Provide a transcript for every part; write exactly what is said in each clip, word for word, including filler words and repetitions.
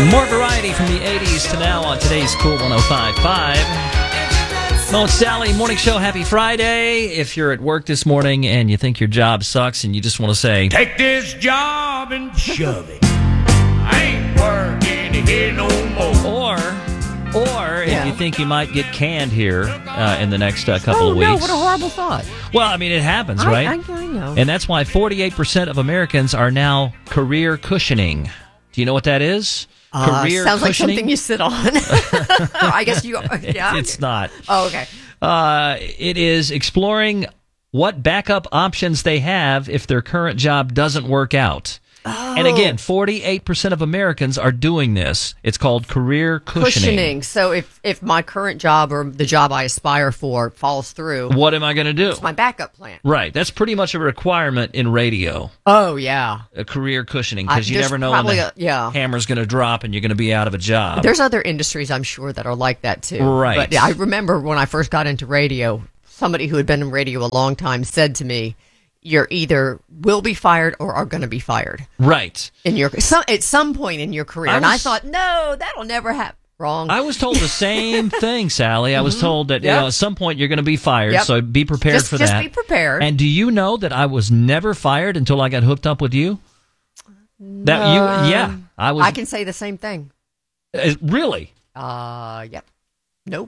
More variety from the eighties to now on today's Cool one oh five point five. Mo and Sally, morning show. Happy Friday. If you're at work this morning and you think your job sucks and you just want to say, take this job and shove it. I ain't working here no more. Or, or Yeah. if you think you might get canned here uh, in the next uh, couple oh, of weeks. no, what a horrible thought. Well, I mean, it happens, I, right? I, I know. And that's why forty-eight percent of Americans are now career cushioning. Do you know what that is? Uh, career sounds like cushioning? something you sit on. I guess you. Yeah. It's not. Oh, okay. Uh, it is exploring what backup options they have if their current job doesn't work out. Oh. And again, forty-eight percent of Americans are doing this. It's called career cushioning. Cushioning. So if, if my current job or the job I aspire for falls through, What am I going to do? it's my backup plan. Right. That's pretty much a requirement in radio, Oh, yeah. a career cushioning, I- because you there's never know when probably the a- yeah. hammer's going to drop and you're going to be out of a job. There's other industries, I'm sure, that are like that, too. Right. But yeah, I remember when I first got into radio, somebody who had been in radio a long time said to me, you're either will be fired or are going to be fired Right. in your some, at some point in your career. I and I was- thought, no, that'll never happen. Wrong. I was told the same thing, Sally. I was told that you Yep. know, at some point you're going to be fired, Yep. so be prepared just, for just that. be prepared. And do you know that I was never fired until I got hooked up with you? That you, yeah, I was. I can say the same thing. uh, really. Uh, yep. Nope.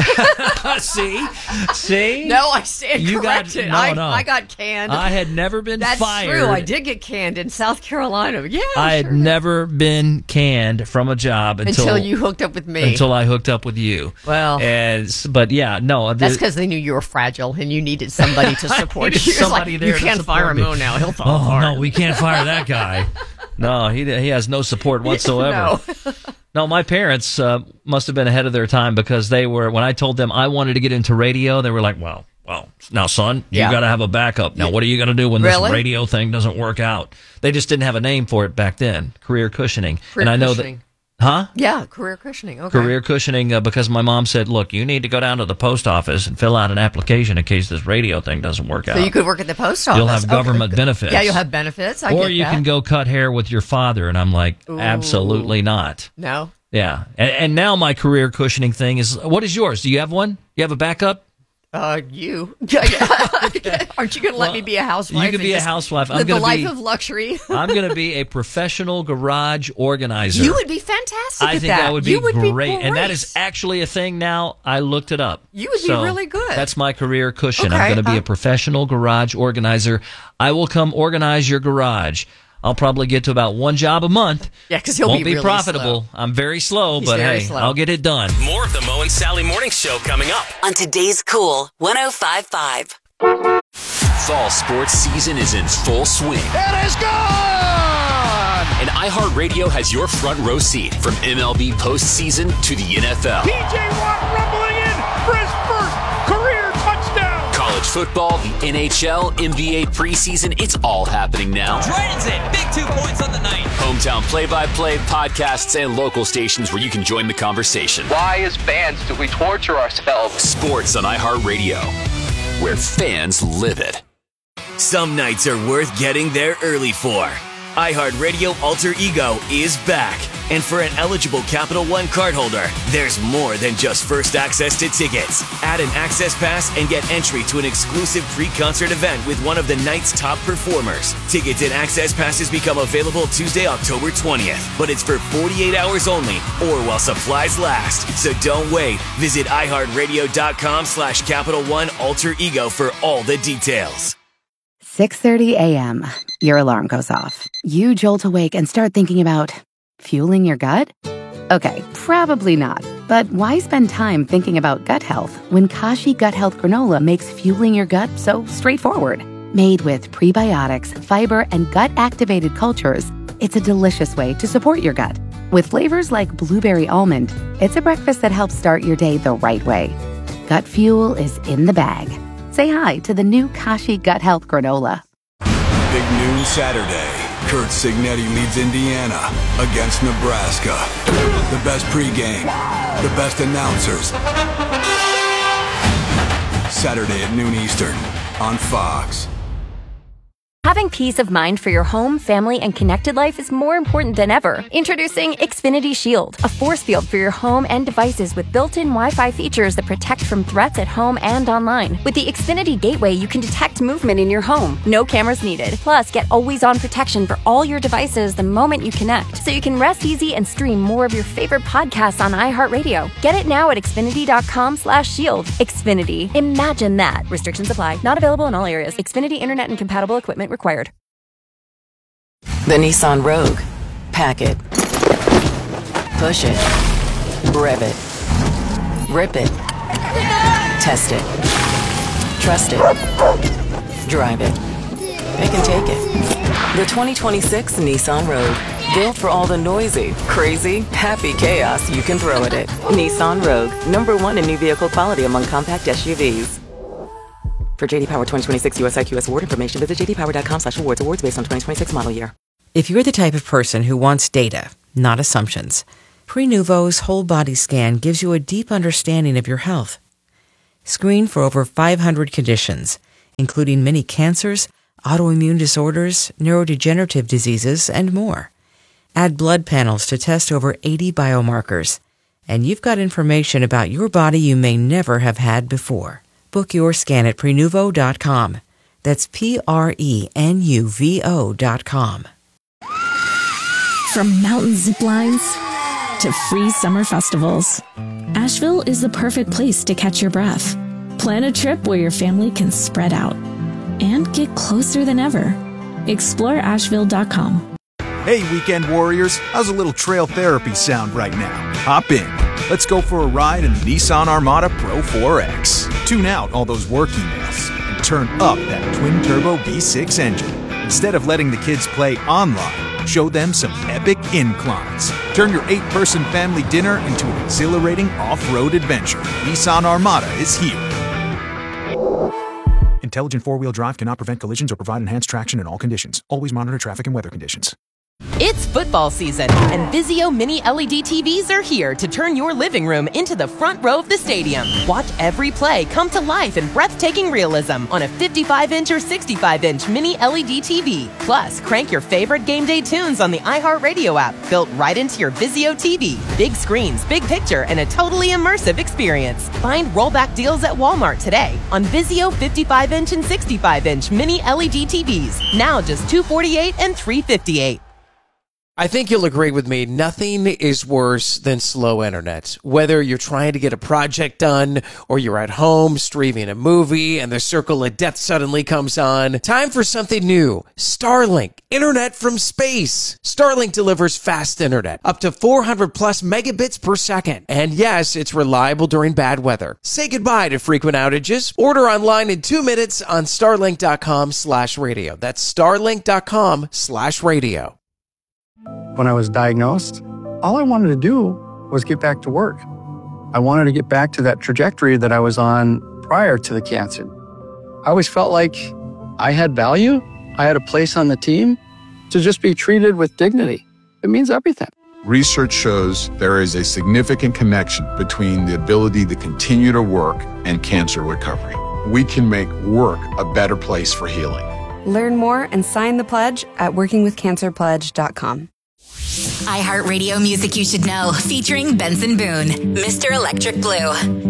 see, see. No, I stand You got- corrected. no, I, no. I got canned. I had never been That's fired. true. I did get canned in South Carolina. Yeah, I had sure did. never been canned from a job until, until you hooked up with me. until I hooked up with you. Well. As, but yeah, no. That's the- because they knew you were fragile and you needed somebody to support needed you. It's somebody like, there you to can't support fire me. Mo now. He'll fall Oh apart. no, we can't fire that guy. No, he he has no support whatsoever. No. No, my parents uh, must have been ahead of their time, because they were, when I told them I wanted to get into radio, they were like, well, well, now, son, you Yeah. got to have a backup. Now, what are you going to do when Really? this radio thing doesn't work out? They just didn't have a name for it back then, career cushioning. Career and I know cushioning. that, huh? Yeah, career cushioning. Okay. Career cushioning, uh, because my mom said, look, you need to go down to the post office and fill out an application in case this radio thing doesn't work So out. you could work at the post office. You'll have Okay, government good. benefits. Yeah, you'll have benefits. I or get you that. can go cut hair with your father. And I'm like, absolutely not. No. Yeah. And, and now my career cushioning thing is, what is yours? Do you have one? You have a backup? Uh, you. Aren't you going to let Well, me be a housewife? you can and be a just housewife. I'm Live the gonna life be- of luxury. I'm going to be a professional garage organizer. You would be fantastic I at think that. that would be, you would great. be great. And that is actually a thing now. I looked it up. You would be So really good. That's my career cushion. Okay, I'm going to be huh? a professional garage organizer. I will come organize your garage. I'll probably get to about one job a month. Yeah, 'cause he'll Won't be be really profitable. slow. I'm very slow, He's but very hey, slow. I'll get it done. More of the Mo and Sally Morning Show coming up. On today's Cool one oh five point five. Fall sports season is in full swing. It is gone! And iHeartRadio has your front row seat from M L B postseason to the N F L. T J Watt rumbling in for his first career touchdown! College football, the N H L, N B A preseason, it's all happening now. Drains it. Big two points on the night. Hometown play-by-play, podcasts, and local stations where you can join the conversation. Why, as fans, do we torture ourselves? Sports on iHeartRadio, where fans live it. Some nights are worth getting there early for. iHeartRadio Alter Ego is back. And for an eligible Capital One cardholder, there's more than just first access to tickets. Add an access pass and get entry to an exclusive pre-concert event with one of the night's top performers. Tickets and access passes become available Tuesday, October twentieth. But it's for forty-eight hours only, or while supplies last. So don't wait. Visit iHeartRadio.com slash Capital One Alter Ego for all the details. six thirty a.m. Your alarm goes off. You jolt awake and start thinking about fueling your gut? Okay, probably not. But why spend time thinking about gut health when Kashi Gut Health Granola makes fueling your gut so straightforward? Made with prebiotics, fiber, and gut-activated cultures, it's a delicious way to support your gut. With flavors like blueberry almond, it's a breakfast that helps start your day the right way. Gut fuel is in the bag. Say hi to the new Kashi Gut Health Granola. Big noon Saturday. Kurt Signetti leads Indiana against Nebraska. The best pregame, the best announcers. Saturday at noon Eastern on Fox. Have Having peace of mind for your home, family, and connected life is more important than ever. Introducing Xfinity Shield, a force field for your home and devices with built-in Wi-Fi features that protect from threats at home and online. With the Xfinity Gateway, you can detect movement in your home. No cameras needed. Plus, get always-on protection for all your devices the moment you connect, so you can rest easy and stream more of your favorite podcasts on iHeartRadio. Get it now at Xfinity.com slash shield. Xfinity. Imagine that. Restrictions apply. Not available in all areas. Xfinity Internet and compatible equipment required. The Nissan Rogue. Pack it. Push it. Rev it. Rip it. Test it. Trust it. Drive it. It can take it. The twenty twenty-six Nissan Rogue. Built for all the noisy, crazy, happy chaos you can throw at it. Nissan Rogue. Number one in new vehicle quality among compact S U Vs. For J D Power twenty twenty-six U S I Q S award information, visit jdpower.com slash awards. Awards based on twenty twenty-six model year. If you're the type of person who wants data, not assumptions, Prenuvo's whole body scan gives you a deep understanding of your health. Screen for over five hundred conditions, including many cancers, autoimmune disorders, neurodegenerative diseases, and more. Add blood panels to test over eighty biomarkers, and you've got information about your body you may never have had before. Book your scan at Prenuvo dot com. That's P R E N U V O dot com. From mountain zip lines to free summer festivals, Asheville is the perfect place to catch your breath. Plan a trip where your family can spread out and get closer than ever. Explore Asheville dot com. Hey, weekend warriors, how's a little trail therapy sound right now? Hop in. Let's go for a ride in the Nissan Armada Pro four X. Tune out all those work emails and turn up that twin-turbo V six engine. Instead of letting the kids play online, show them some epic inclines. Turn your eight-person family dinner into an exhilarating off-road adventure. Nissan Armada is here. Intelligent four-wheel drive cannot prevent collisions or provide enhanced traction in all conditions. Always monitor traffic and weather conditions. It's football season, and Vizio Mini L E D T Vs are here to turn your living room into the front row of the stadium. Watch every play come to life in breathtaking realism on a fifty-five inch or sixty-five inch Mini L E D T V. Plus, crank your favorite game day tunes on the iHeartRadio app, built right into your Vizio T V. Big screens, big picture, and a totally immersive experience. Find rollback deals at Walmart today on Vizio fifty-five inch and sixty-five inch Mini L E D T Vs. Now just two hundred forty-eight dollars and three hundred fifty-eight dollars. I think you'll agree with me. Nothing is worse than slow internet. Whether you're trying to get a project done or you're at home streaming a movie and the circle of death suddenly comes on. Time for something new. Starlink. Internet from space. Starlink delivers fast internet. Up to four hundred plus megabits per second. And yes, it's reliable during bad weather. Say goodbye to frequent outages. Order online in two minutes on starlink.com slash radio. That's starlink.com slash radio. When I was diagnosed, all I wanted to do was get back to work. I wanted to get back to that trajectory that I was on prior to the cancer. I always felt like I had value. I had a place on the team. To just be treated with dignity, it means everything. Research shows there is a significant connection between the ability to continue to work and cancer recovery. We can make work a better place for healing. Learn more and sign the pledge at working with cancer pledge dot com. iHeartRadio Music You Should Know, featuring Benson Boone, Mister Electric Blue.